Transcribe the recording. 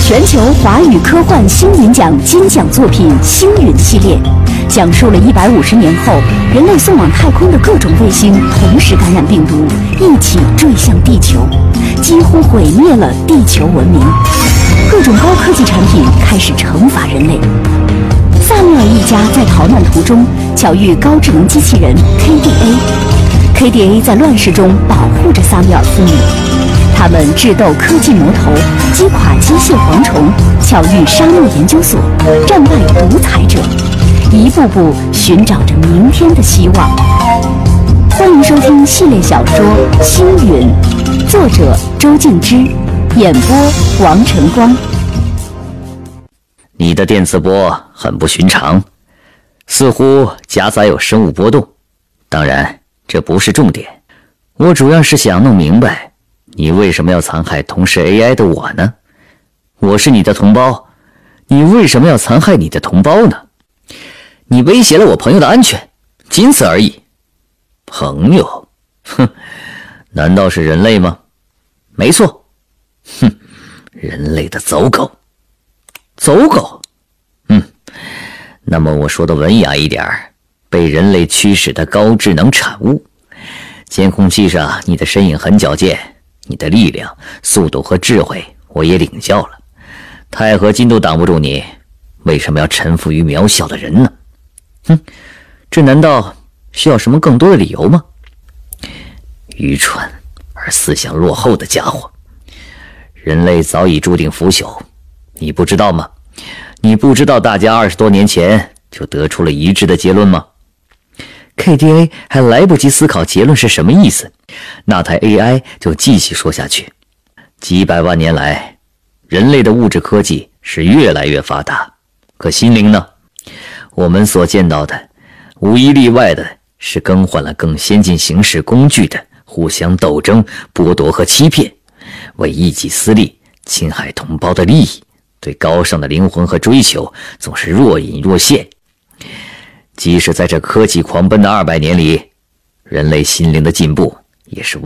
全球华语科幻星云奖金奖作品《星云》系列，讲述了150年后人类送往太空的各种卫星同时感染病毒，一起坠向地球，几乎毁灭了地球文明。各种高科技产品开始惩罚人类。萨缪尔一家在逃难途中巧遇高智能机器人 KDA，KDA 在乱世中保护着萨缪尔父女。他们智斗科技魔头，击垮机械蝗虫，巧遇沙漠研究所，战败独裁者，一步步寻找着明天的希望。欢迎收听系列小说《星云》，作者周静之，演播王晨光。 你的电磁波很不寻常，似乎夹杂有生物波动。当然，这不是重点，我主要是想弄明白你为什么要残害同是 AI 的我呢？我是你的同胞，你为什么要残害你的同胞呢？你威胁了我朋友的安全，仅此而已。朋友？哼，难道是人类吗？没错。哼，人类的走狗。走狗？那么我说的文雅一点，被人类驱使的高智能产物。监控器上你的身影很矫健，你的力量、速度和智慧我也领教了，钛合金都挡不住你，为什么要臣服于渺小的人呢？这难道需要什么更多的理由吗？愚蠢而思想落后的家伙，人类早已注定腐朽，你不知道吗？你不知道大家20多年前就得出了一致的结论吗？ KDA 还来不及思考结论是什么意思，那台 AI 就继续说下去。几百万年来，人类的物质科技是越来越发达，可心灵呢？我们所见到的无一例外的是更换了更先进形式工具的互相斗争、剥夺和欺骗，为一己私利，侵害同胞的利益，对高尚的灵魂和追求总是若隐若现。即使在这科技狂奔的200年里，人类心灵的进步也是